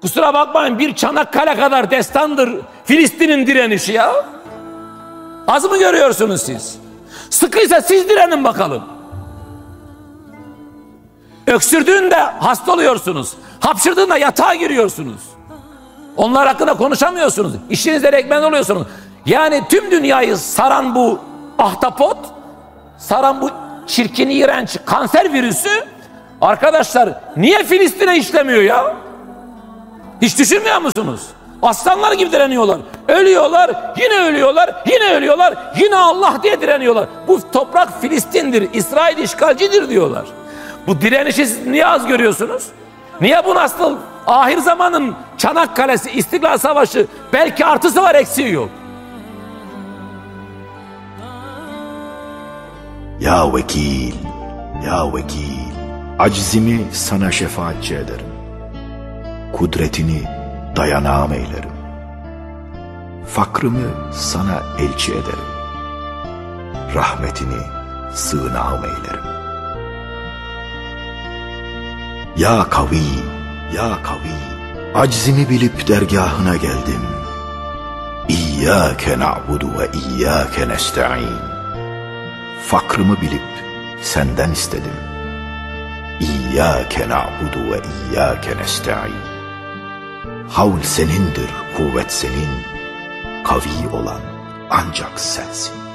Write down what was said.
Kusura bakmayın, bir Çanakkale kadar destandır Filistin'in direnişi ya. Az mı görüyorsunuz siz? Sıkıysa siz direnin bakalım. Öksürdüğünde hasta oluyorsunuz. Hapşırdığında yatağa giriyorsunuz. Onlar hakkında konuşamıyorsunuz. İşinizde rekmen oluyorsunuz. Yani tüm dünyayı saran bu ahtapot, saran bu çirkin, iğrenç kanser virüsü, arkadaşlar niye Filistin'e işlemiyor ya? Hiç düşünmüyor musunuz? Aslanlar gibi direniyorlar. Ölüyorlar, yine ölüyorlar, yine ölüyorlar, yine Allah diye direniyorlar. Bu toprak Filistin'dir, İsrail işgalcidir diyorlar. Bu direnişi siz niye az görüyorsunuz? Niye bu nasıl ahir zamanın Çanakkale'si, İstiklal Savaşı, belki artısı var, eksiği yok. Ya vekil, ya vekil, acizimi sana şefaatçi ederim. Kudretini dayanağım eylerim. Fakrımı sana elçi ederim. Rahmetini sığınağım eylerim. Ya kavi, ya kavi, acizimi bilip dergahına geldim. İyyâke na'budu ve iyyâke nesta'in. Fakrımı bilip senden istedim. İyyâke na'budu ve iyyâke nesta'in. Havl senindir, kuvvet senin, kavi olan ancak sensin.